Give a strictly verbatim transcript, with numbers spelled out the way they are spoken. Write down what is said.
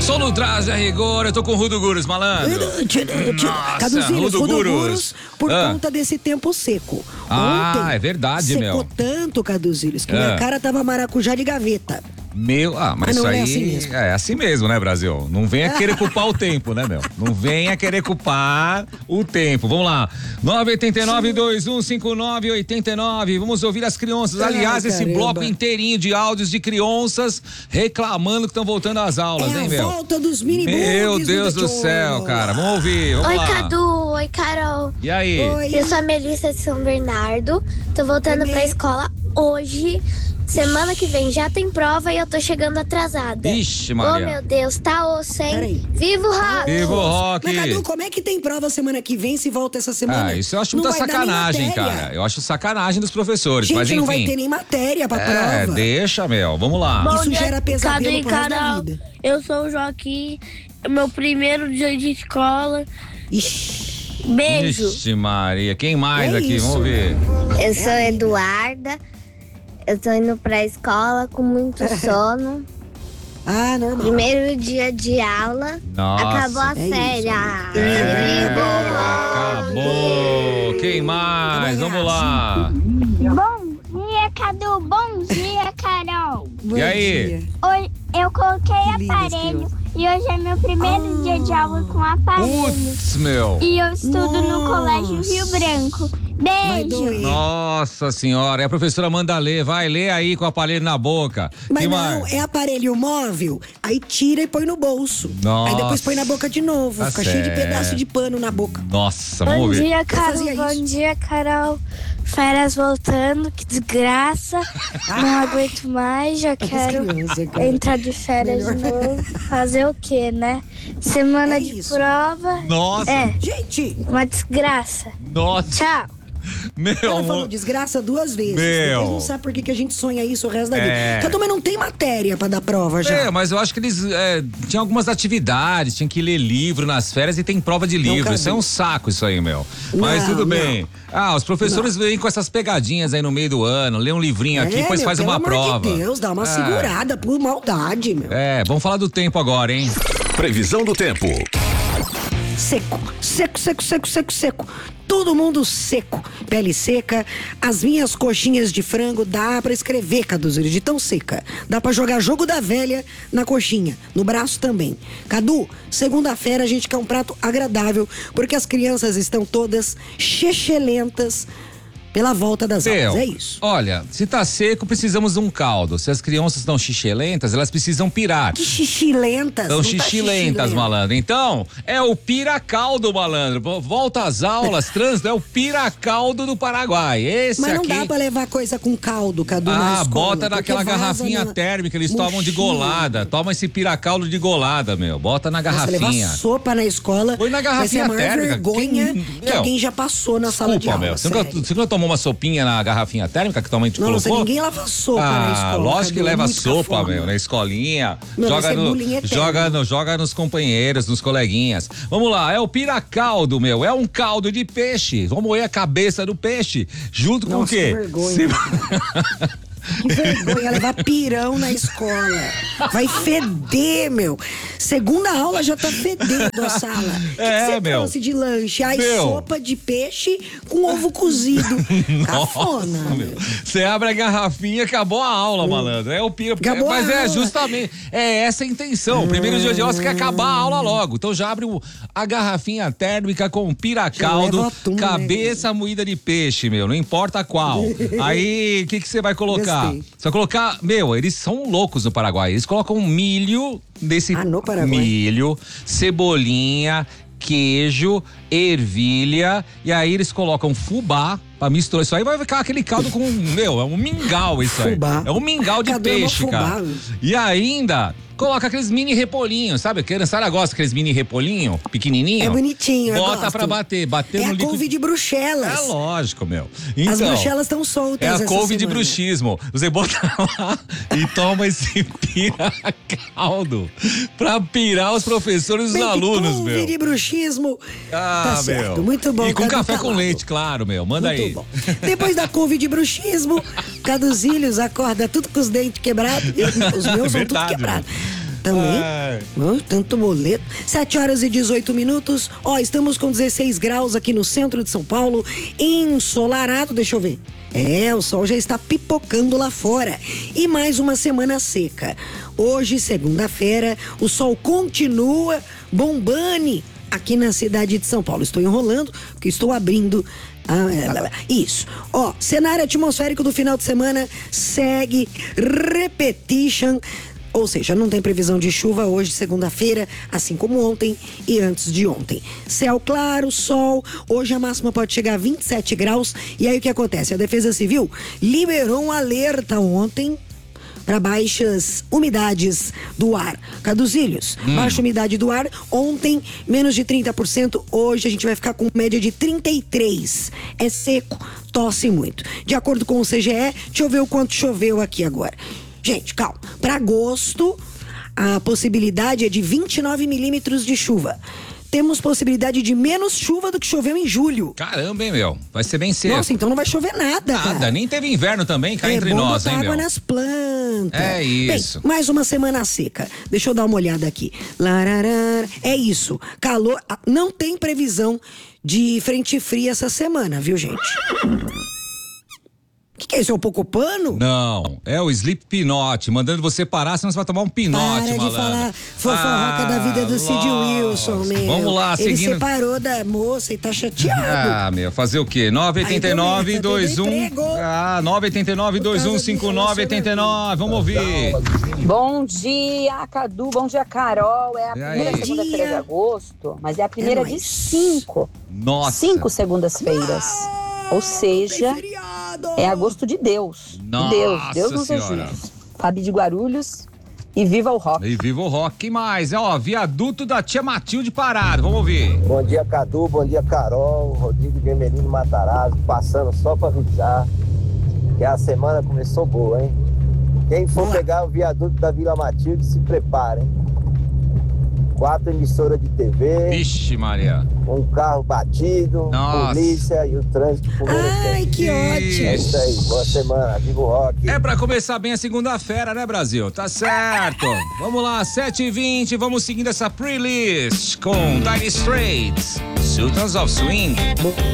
Só no Traje a Rigor, eu tô com o Rudo Gurus, malandro. Nossa, Caduzinhos, Rudo Rudo Gurus. Gurus, por Ah. conta desse tempo seco. Ah, Ontem, é verdade, secou meu. tanto, Caduzinhos, que Ah. minha cara tava maracujá de gaveta. Meu, ah, mas Ah, não isso é aí assim mesmo. é assim mesmo, né, Brasil? Não venha querer culpar o tempo, né, meu? Não venha querer culpar o tempo. Vamos lá. nove oito nove, dois um cinco nove, oito nove. Vamos ouvir as crianças. Ai, Aliás, esse caramba. bloco inteirinho de áudios de crianças reclamando que estão voltando às aulas, É hein, a meu? volta dos mini Meu bugs Deus do do Tchô. céu, cara. Vamos ouvir. Vamos Oi, lá. Cadu. Oi, Carol. E aí? Oi. Eu sou a Melissa de São Bernardo. Tô voltando Oi, pra Mel. escola hoje. Semana que vem já tem prova e eu tô chegando atrasada. Ixi, Oh, Maria. meu Deus, tá osso, hein? Peraí. Viva o rock! Viva o rock! Mas, Cadu, como é que tem prova semana que vem se volta essa semana? Ah, isso eu acho Não muita vai dar nem sacanagem, matéria. cara. Eu acho sacanagem dos professores, Gente, mas enfim. não vai ter nem matéria pra É, prova. deixa, meu. Vamos lá. Isso gera pesadelo Cadu e pro resto da Carol, vida. eu sou o Joaquim, é meu primeiro dia de escola. Ixi, Beijo. Ixi, Maria. Quem mais É aqui? isso. Vamos ver. Eu sou a Eduarda. Eu tô indo pra escola com muito sono. ah, normal. Primeiro dia de aula. Nossa. Acabou a é férias. É, Viva o rock! acabou. Quem mais? Vamos lá. Bom dia, Cadu. Bom dia, Carol. Bom E aí? dia. Hoje eu coloquei Que lindas aparelho e hoje é meu primeiro dia de aula com aparelho. Putz, meu. E eu estudo no Nossa. Colégio Rio Branco. Vai Beijo. doer. Nossa senhora. É a professora manda ler. Vai ler aí com o aparelho na boca. Mas Que não, mais? é aparelho móvel, aí tira e põe no bolso. Nossa. Aí depois põe na boca de novo. Tá fica cheio de certo. pedaço de pano na boca. Nossa, vamos Bom ver. dia, Carol. fazia Bom isso. dia, Carol. Férias voltando, que desgraça. Não aguento mais, já quero crianças, cara. entrar de férias de novo. Fazer o quê, né? Semana É de isso. prova. Nossa. É, Gente, uma desgraça. Nossa. Tchau. Meu ela amor. falou desgraça duas vezes. Meu. Depois não sabe por que, que a gente sonha isso o resto da É. vida. Cadu, mas não tem matéria pra dar prova já. É, mas eu acho que eles é, tinham algumas atividades, tinham que ler livro nas férias e tem prova de livro. Não, Isso é Cadu. um saco, isso aí, meu. Mas Não, tudo não. bem. Ah, os professores vêm com essas pegadinhas aí no meio do ano, lê um livrinho aqui, é, depois meu, faz pelo uma amor prova. de Deus, dá uma É. segurada por maldade, meu. É, vamos falar do tempo agora, hein? Previsão do tempo. Seco, seco, seco, seco, seco, seco. Todo mundo seco, pele seca. As minhas coxinhas de frango dá pra escrever, Caduzinho, de tão seca. Dá pra jogar jogo da velha na coxinha, no braço também. Cadu, segunda-feira a gente quer um prato agradável, porque as crianças estão todas chechelentas pela volta das Meu, aulas, é isso. olha, se tá seco, precisamos de um caldo. Se as crianças estão xixilentas, elas precisam pirar. Que xixilentas. Estão não tá xixilentas, xixilenta. malandro. Então, é o piracaldo, malandro. Volta às aulas, trânsito, é o piracaldo do Paraguai. Esse Mas não aqui. dá pra levar coisa com caldo, Cadu, na Ah, escola, bota porque naquela vaza garrafinha na térmica, eles tomam de mochila. golada. Toma esse piracaldo de golada, meu. Bota na Nossa, garrafinha. levar sopa na escola. Põe na garrafinha vai ser a maior térmica. vergonha Quem- que Meu, alguém já passou na sala de Desculpa, aula. meu. Você nunca, sério. você nunca tomou uma sopinha na garrafinha térmica que tua mãe te Nossa, colocou? ninguém lava sopa ah, na escola. lógico que Cadu, leva muito sopa, cafona. meu, na escolinha. Meu, joga, isso é no, bullying eterno. joga, no, joga nos companheiros, nos coleguinhas. Vamos lá, é o piracaldo, meu. É um caldo de peixe. Vamos moer a cabeça do peixe. Junto com o Nossa, quê? que vergonha. Se- Que vergonha levar pirão na escola. Vai feder, meu. Segunda aula já tá fedendo a sala. O que É, que você meu. trouxe de lanche? Ai, Meu. sopa de peixe com ovo cozido. Cafona, meu. Você abre a garrafinha, acabou a aula, malandro. É o pira. Acabou Mas a é aula. justamente. É essa a intenção. O primeiro dia de aula você quer acabar a aula logo. Então já abre o- a garrafinha térmica com piracaldo, Já leva atum, né, cabeça moída de peixe, meu. Não importa qual. Aí, o que que você vai colocar? Gostei. Você vai colocar. Meu, eles são loucos no Paraguai. Eles colocam milho desse. Ah, no Paraguai. Milho, cebolinha, queijo, ervilha, e aí eles colocam fubá pra misturar isso aí, vai ficar aquele caldo com, meu, é um mingau isso aí. Fubá. É um mingau de Cadu, é uma peixe, fubá. cara. E ainda coloca aqueles mini repolinhos, sabe? A criançada gosta daqueles mini repolinho, pequenininho. É bonitinho, eu Bota gosto. pra bater, bater É no a líquido. couve de bruxelas. É lógico, meu. As Então, bruxelas estão soltas é a essa couve de semana. bruxismo. Você bota lá e toma esse piracaldo pra pirar os professores e os Bem que alunos, couve meu. de bruxismo. Ah, tá certo, meu. muito bom. E com Cadu café com calado. leite, claro, meu. Manda Muito aí. bom. Depois da couve de bruxismo, Caduzílios acorda tudo com os dentes quebrados. Eu- Os meus são tudo Verdade, quebrados. também. Ai. Oh, tanto boleto. sete horas e dezoito minutos. Ó, estamos com dezesseis graus aqui no centro de São Paulo, ensolarado, deixa eu ver. É, o sol já está pipocando lá fora. E mais uma semana seca. Hoje, segunda-feira, o sol continua bombando aqui na cidade de São Paulo. Estou enrolando, porque estou abrindo. Ah, isso. Ó, cenário atmosférico do final de semana segue repetition. Ou seja, não tem previsão de chuva hoje, segunda-feira, assim como ontem e antes de ontem. Céu claro, sol, hoje a máxima pode chegar a vinte e sete graus. E aí o que acontece? A Defesa Civil liberou um alerta ontem para baixas umidades do ar. Caduzilhos, hum. baixa umidade do ar, ontem menos de trinta por cento, hoje a gente vai ficar com média de trinta e três por cento. É seco, tosse muito. De acordo com o C G E, deixa eu ver o quanto choveu aqui agora. Gente, calma. Para agosto, a possibilidade é de vinte e nove milímetros de chuva. Temos possibilidade de menos chuva do que choveu em julho. Caramba, hein, meu? Vai ser bem cedo. Nossa, então não vai chover nada. Nada, cara. Nem teve inverno também, cá é entre bom nós, botar hein, água meu? nas plantas. É isso. Bem, mais uma semana seca. Deixa eu dar uma olhada aqui. Lararara. É isso. Calor. Não tem previsão de frente fria essa semana, viu, gente? O que, que é isso? É o Pocopano? Não, é o Slipknot, mandando você parar, senão você vai tomar um pinote, Para malandro. de falar fofoca ah, da vida do Cid nossa. Wilson, meu. Vamos lá, Ele seguindo. separou da moça e tá chateado. Ah, meu, fazer o quê? nove oito nove, dois um Ah, nove oito nove, dois um cinco nove oito nove Vamos ouvir. Bom dia, Cadu. Bom dia, Carol. É a E primeira aí? segunda-feira de agosto, mas é a primeira É de nóis. cinco. Nossa. Cinco segundas-feiras. Ou seja, é agosto de Deus. Nossa de Deus. Deus nos Senhora. ajude. Fabi de Guarulhos e viva o rock. E viva o rock. Que mais? Ó, viaduto da tia Matilde parado. Vamos ouvir. Bom dia, Cadu. Bom dia, Carol. Rodrigo Gemelino Matarazzo. Passando só pra avisar que a semana começou boa, hein? Quem for pegar o viaduto da Vila Matilde, se prepara, hein? Quatro emissoras de T V. Vixe, Maria. Um carro batido, Nossa. polícia e o trânsito comendo Ai, tempo. que ótimo. É isso aí. Boa semana. Viva o rock. É pra começar bem a segunda-feira, né, Brasil? Tá certo. Vamos lá, sete e vinte, vamos seguindo essa playlist com Dire Straits, Sultans of Swing.